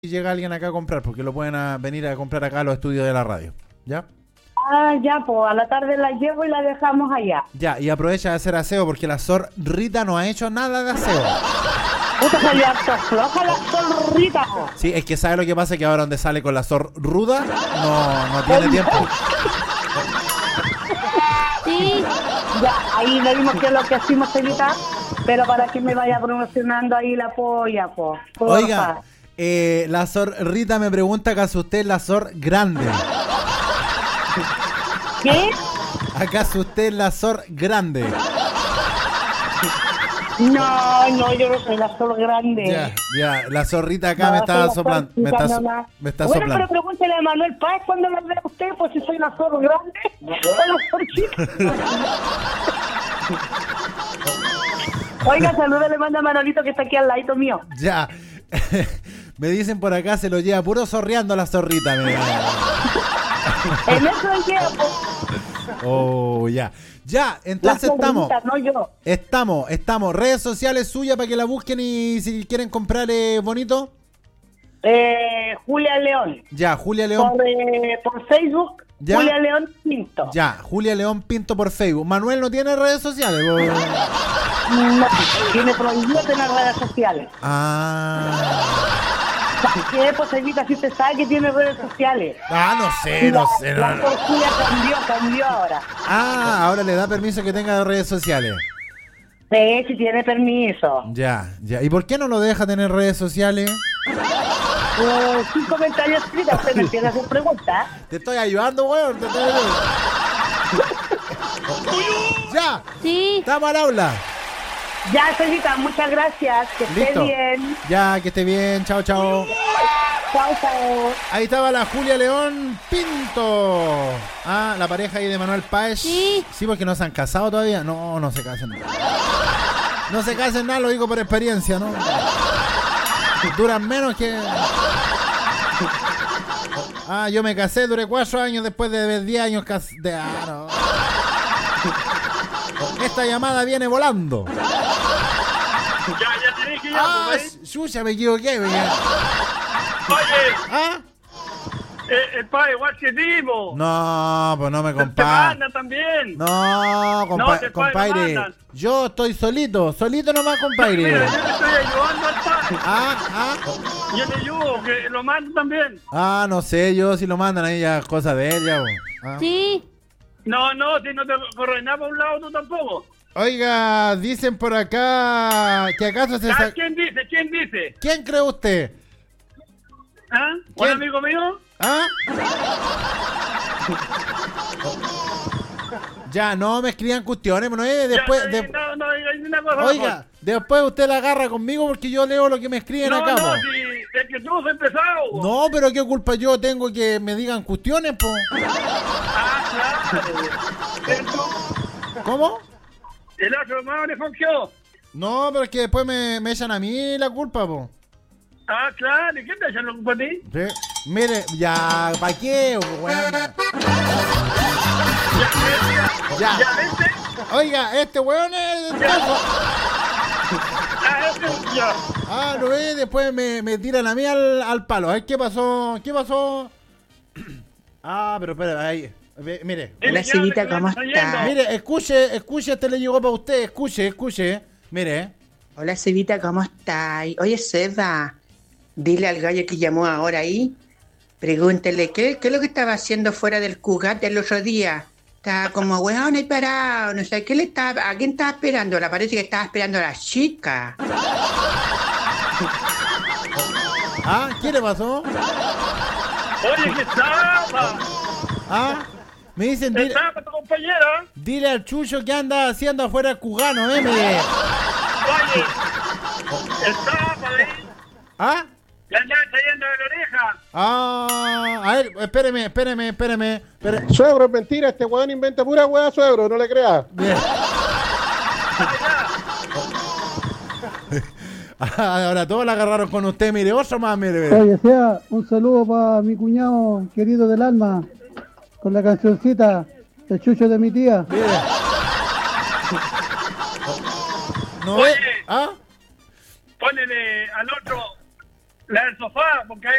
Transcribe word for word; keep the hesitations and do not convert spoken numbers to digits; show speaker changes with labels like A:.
A: si llega alguien acá a comprar, porque lo pueden a, venir a comprar acá a los estudios de la radio. ¿Ya?
B: Ah, ya, pues a la tarde la llevo y la dejamos allá.
A: Ya, y aprovecha de hacer aseo porque la Sor Rita no ha hecho nada de aseo.
B: Puta, salió harto floja la zorrita, po.
A: Sí, es que ¿sabe lo que pasa? Que ahora donde sale con la Sor Ruda, no, no tiene tiempo.
B: Sí. Ya, ahí le dimos que es lo que hacemos ahorita, pero para que me vaya promocionando ahí la polla, po. Porfa.
A: Oiga, eh, la Sor Rita me pregunta ¿acaso usted es la Sor Grande?
B: ¿Qué?
A: ¿Acaso usted es la Sor Grande?
B: No, no, yo no soy la Sor Grande.
A: Ya, ya, la zorrita acá
B: No,
A: me
B: soy
A: está
B: la
A: soplando.
B: Sor
A: Me está,
B: Chica,
A: so-
B: no, no.
A: me está
B: Bueno,
A: soplando.
B: pero pregúntele a Manuel Páez cuando la vea usted, pues si soy la Sor Grande o la Sor Chica. Oiga, saludos, le manda a Manolito que está aquí al ladito mío.
A: Ya. Me dicen por acá, se lo lleva puro zorreando la zorrita. Me...
B: En eso es que, pues,
A: Oh, ya. Ya,
B: la
A: entonces estamos.
B: zorrita, no yo.
A: Estamos, estamos. Redes sociales suyas para que la busquen y si quieren comprar eh, bonito.
B: Eh, Julia León.
A: Ya, Julia León.
B: Por, eh, por Facebook,
A: ¿Ya?
B: Julia León Pinto.
A: Ya, Julia León Pinto por Facebook. Manuel no tiene redes sociales. po.
B: No, tiene prohibido tener redes sociales.
A: Ah.
B: ¿Para qué? Pues evita si usted sabe que tiene redes sociales.
A: Ah, no sé, no sé.
B: La,
A: No,
B: la
A: no.
B: Sor Julia cambió, cambió ahora.
A: Ah, ahora le da permiso que tenga redes sociales.
B: Sí, si tiene permiso.
A: Ya, ya. ¿Y por qué no lo deja tener redes sociales?
B: Eh, sin comentarios escritos, usted me empieza a hacer preguntas.
A: Te estoy ayudando, weón. Te estoy ayudando. Ya,
C: Sí.
A: estamos al aula.
B: Ya, señorita, muchas gracias. Que esté
A: Listo.
B: bien.
A: Ya, que esté bien. Chao, chao.
B: Chao, chao.
A: Ahí estaba la Julia León Pinto. Ah, la pareja ahí de Manuel Páez.
C: Sí.
A: Sí, porque no se han casado todavía. No, no se casen. No se casen nada, lo digo por experiencia, ¿no? Duran menos que... Ah, yo me casé, duré cuatro años después de diez años cas... de... Ah, no. Esta llamada viene volando.
D: Ya, ya te dije ya,
A: Ah,
D: pues,
A: chucha, me equivoqué. Me equivoqué.
D: Oye,
A: ¿Ah?
D: eh, el padre igual que tipo.
A: No, pues no me
D: Te
A: compa.
D: manda también.
A: No, compa
D: No, te
A: compadre.
D: mandan.
A: Yo estoy solito, solito nomás, compadre.
D: Mira, yo le estoy ayudando al padre.
A: Ah, ah.
D: Yo le ayudo, que lo mando también.
A: Ah, no sé, yo si lo mandan ahí ya cosa de él, ya. bo. Ah.
C: Sí.
D: No, no, si no te corres nada por un lado, tú tampoco.
A: Oiga, dicen por acá que acaso se
D: Ah,
A: sa-
D: ¿Quién dice? ¿Quién dice?
A: ¿Quién cree usted?
D: ¿Ah? ¿Un
A: ¿Quién?
D: amigo mío?
A: ¿Ah? Ya, no me escriban cuestiones, no es después.
D: Ya,
A: de-
D: eh, No, no, diga ni una cosa.
A: Oiga, después usted la agarra conmigo porque yo leo lo que me escriben
D: no,
A: acá,
D: no,
A: po.
D: si es que tú has empezado.
A: No, pero qué culpa yo tengo que me digan cuestiones, po.
D: Ah, claro. ¿Cierto?
A: ¿Cómo?
D: El otro hermano le funcionó.
A: No, pero es que después me, me echan a mí la culpa, po.
D: Ah, claro. ¿Y qué te echan la culpa a ti?
A: Sí. Mire, ya, ¿para qué, weón? Ya.
D: ¿Ya viste?
A: Oiga, este weón es...
D: Ah, este, ya.
A: Ah, no ve, después me, me tiran a mí al, al palo. A ver, ¿qué pasó? ¿Qué pasó? Ah, pero espera, ahí. Ve, mire,
E: Hola,
D: Ya,
E: Cevita,
D: me
E: ¿cómo
D: está
E: está?
D: yendo.
A: mire, escuche, escuche, este le llegó para usted, escuche, escuche. Mire,
E: Hola, Cevita, ¿cómo está? Oye, Seba, dile al gallo que llamó ahora ahí, pregúntele, ¿qué, qué es lo que estaba haciendo fuera del Cugat el otro día? Estaba como, weón, ahí parado, no sé, ¿qué le estaba, ¿a quién estaba esperando? Le parece que estaba esperando a la chica.
A: ah, ¿qué le pasó?
D: Oye, que zapa.
A: Ah, me dicen,
D: Que
A: dile,
D: zapa tu compañera.
A: dile al chucho que anda haciendo afuera el cugano, eh, mire.
D: Oye, el zapa ahí.
A: Ah,
D: Le andan trayendo de la oreja.
A: ah, a ver, espéreme, espéreme, espéreme. espere-
F: Suegro, es mentira, este weón inventa pura weá, suegro, no le creas.
A: Bien. Ahora todos la agarraron con usted, mire, otro más, mire. mire.
G: Oye, sea, un saludo para mi cuñado querido del alma, con la cancioncita El chucho de mi tía.
A: Mire. No
D: Oye.
A: es. ¿Ah?
D: Ponele al otro La del sofá, porque hay